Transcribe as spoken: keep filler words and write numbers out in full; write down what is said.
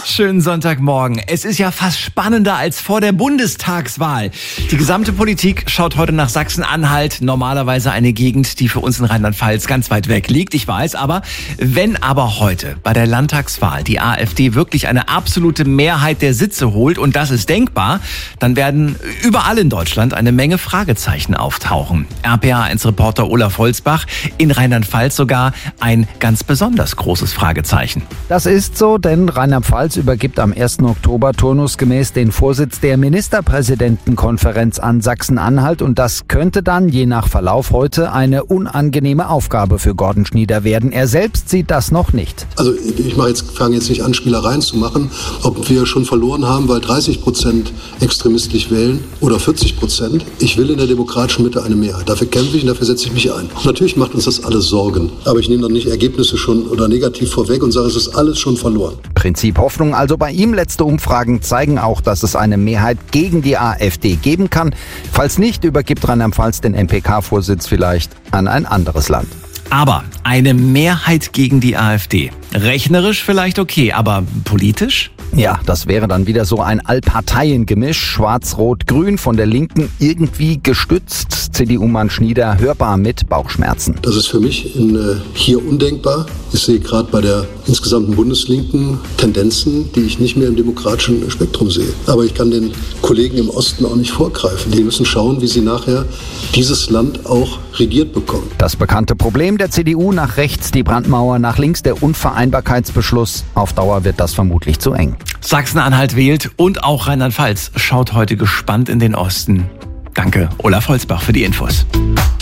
Schönen Sonntagmorgen. Es ist ja fast spannender als vor der Bundestagswahl. Die gesamte Politik schaut heute nach Sachsen-Anhalt. Normalerweise eine Gegend, die für uns in Rheinland-Pfalz ganz weit weg liegt, ich weiß. Aber wenn aber heute bei der Landtagswahl die AfD wirklich eine absolute Mehrheit der Sitze holt, und das ist denkbar, dann werden überall in Deutschland eine Menge Fragezeichen auftauchen. R P A eins Reporter Olaf Holzbach, in Rheinland-Pfalz sogar ein ganz besonders großes Fragezeichen. Das ist so, denn Rheinland-Pfalz übergibt am ersten Oktober turnusgemäß den Vorsitz der Ministerpräsidentenkonferenz an Sachsen-Anhalt, und das könnte dann je nach Verlauf heute eine unangenehme Aufgabe für Gordon Schnieder werden. Er selbst sieht das noch nicht. Also ich mache jetzt, fange jetzt nicht an, Spielereien zu machen, ob wir schon verloren haben, weil dreißig Prozent extremistisch wählen oder vierzig Prozent. Ich will in der demokratischen Mitte eine Mehrheit. Dafür kämpfe ich und dafür setze ich mich ein. Und natürlich macht uns das alles Sorgen. Aber ich nehme doch nicht Ergebnisse schon oder negativ vorweg und sage, es ist alles schon verloren. Prinzip Hoffnung also bei ihm. Letzte Umfragen zeigen auch, dass es eine Mehrheit gegen die AfD geben kann. Falls nicht, übergibt Rheinland-Pfalz den M P K-Vorsitz vielleicht an ein anderes Land. Aber eine Mehrheit gegen die AfD. Rechnerisch vielleicht okay, aber politisch? Ja, das wäre dann wieder so ein Allparteiengemisch, Schwarz-Rot-Grün von der Linken irgendwie gestützt. C D U-Mann Schnieder hörbar mit Bauchschmerzen. Das ist für mich in, äh, hier undenkbar. Ich sehe gerade bei der insgesamten Bundeslinken Tendenzen, die ich nicht mehr im demokratischen Spektrum sehe. Aber ich kann den Kollegen im Osten auch nicht vorgreifen. Die müssen schauen, wie sie nachher dieses Land auch regiert bekommen. Das bekannte Problem der C D U: nach rechts die Brandmauer, nach links der Unvereinbarkeitsbeschluss. Auf Dauer wird das vermutlich zu eng. Sachsen-Anhalt wählt und auch Rheinland-Pfalz schaut heute gespannt in den Osten. Danke, Olaf Holzbach, für die Infos.